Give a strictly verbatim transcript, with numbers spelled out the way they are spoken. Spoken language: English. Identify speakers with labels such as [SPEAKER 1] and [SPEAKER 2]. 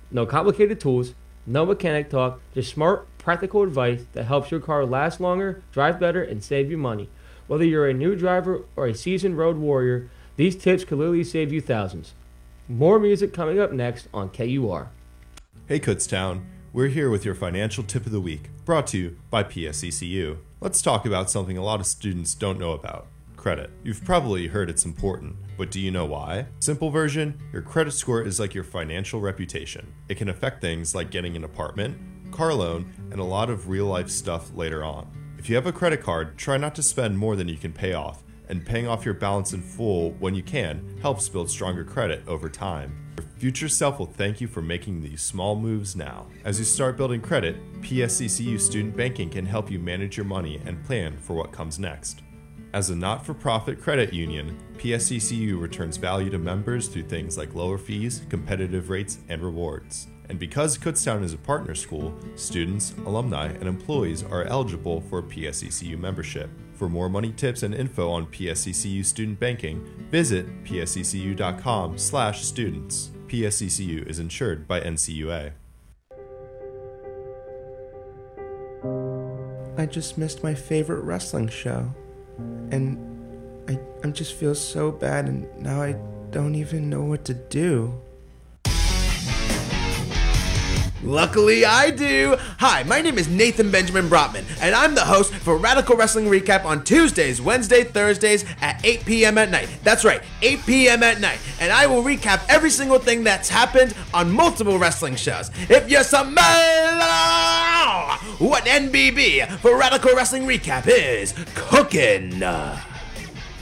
[SPEAKER 1] No complicated tools, no mechanic talk, just smart, practical advice that helps your car last longer, drive better, and save you money. Whether you're a new driver or a seasoned road warrior, these tips could literally save you thousands. More music coming up next on K U R.
[SPEAKER 2] Hey Kutztown, we're here with your financial tip of the week, brought to you by P S E C U. Let's talk about something a lot of students don't know about. Credit. You've probably heard it's important, but do you know why? Simple version, your credit score is like your financial reputation. It can affect things like getting an apartment, car loan, and a lot of real-life stuff later on. If you have a credit card, try not to spend more than you can pay off, and paying off your balance in full when you can helps build stronger credit over time. Your future self will thank you for making these small moves now. As you start building credit, P S E C U Student Banking can help you manage your money and plan for what comes next. As a not-for-profit credit union, P S E C U returns value to members through things like lower fees, competitive rates, and rewards. And because Kutztown is a partner school, students, alumni, and employees are eligible for P S E C U membership. For more money tips and info on P S E C U student banking, visit p s e c u dot com slash students. P S E C U is insured by N C U A.
[SPEAKER 3] I just missed my favorite wrestling show. And I, I just feel so bad, and now I don't even know what to do.
[SPEAKER 4] Luckily I do! Hi, my name is Nathan Benjamin Brotman, and I'm the host for Radical Wrestling Recap on Tuesdays, Wednesdays, Thursdays at eight p.m. at night. That's right, eight p.m. at night. And I will recap every single thing that's happened on multiple wrestling shows. If you smell what N B B for Radical Wrestling Recap is cooking.